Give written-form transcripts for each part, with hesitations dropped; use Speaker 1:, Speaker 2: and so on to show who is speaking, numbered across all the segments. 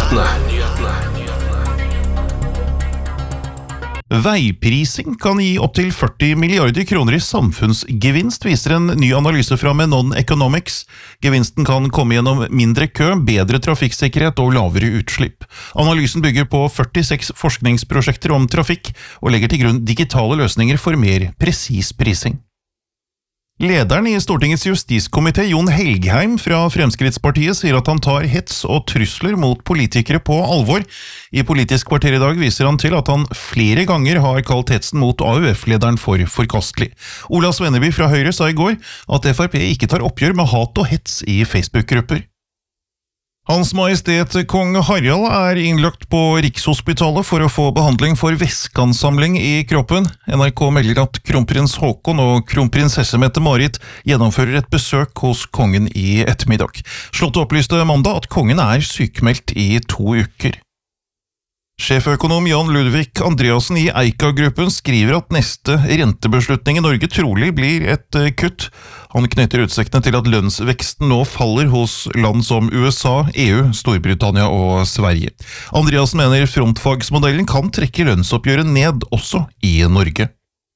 Speaker 1: Veiprising kan gi opp til 40 milliarder kroner i samfunnsgevinst, viser en ny analyse fra Menon Economics. Gevinsten kan komme gjennom mindre kø, bedre trafikksikkerhet og lavere utslipp. Analysen bygger på 46 forskningsprosjekter om trafikk, og legger til grunn digitale løsninger for mer presis prising. Lederen i Stortingets justiskomité, Jon Helgheim fra Fremskrittspartiet, sier at han tar hets og trusler mot politikere på alvor. I Politisk kvarter i dag viser han til at han flere ganger har kalt hetsen mot AUF-lederen for forkastelig. Ola Svenneby fra Høyre sa i går at FrP ikke tar oppgjør med hat og hets i Facebook-grupper. Hans Majestet Kong Harald er innlagt på Rikshospitalet for å få behandling for væskeansamling i kroppen. NRK melder at kronprins Håkon og kronprinsesse Mette-Marit gjennomfører et besøk hos kongen i ettermiddag. Slottet opplyste mandag at kongen er sykemeldt i 2 uker. Sjeføkonom Jan Ludvig Andreasen i Eika-gruppen skriver at neste rentebeslutning i Norge trolig blir et kutt. Han knytter utsiktene til at lønnsveksten nå faller hos land som USA, EU, Storbritannia og Sverige. Andreasen mener frontfagsmodellen kan trekke lønnsoppgjøret ned også i Norge.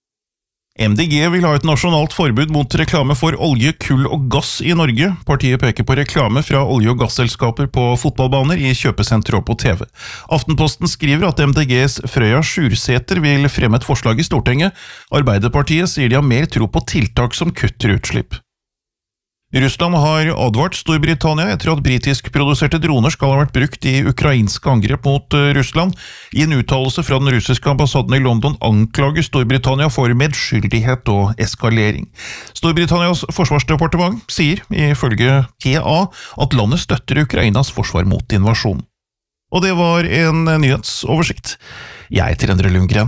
Speaker 1: MDG vil ha et nasjonalt forbud mot reklame for olje, kull og gass i Norge. Partiet peker på reklame fra olje- og gasselskaper på fotballbaner, i kjøpesentre og på TV. Aftenposten skriver at MDGs Frøya Sjursæter vil fremme et forslag i Stortinget. Arbeiderpartiet sier de har mer tro på tiltak som kutter utslipp. Russland har advart Storbritannia etter at britisk-produserte droner skal ha vært brukt i ukrainske angrep mot Russland. I en uttalelse fra den russiske ambassaden i London anklager Storbritannia for medskyldighet og eskalering. Storbritannias forsvarsdepartement sier, ifølge TA, at landet støtter Ukrainas forsvar mot invasjon. Og det var en nyhetsoversikt. Jeg heter Endre Lundgren.